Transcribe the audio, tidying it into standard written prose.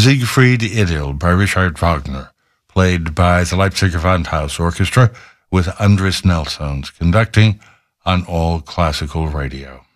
Siegfried Idyll by Richard Wagner, played by the Leipziger Gewandhaus Orchestra with Andris Nelsons conducting on All Classical Radio.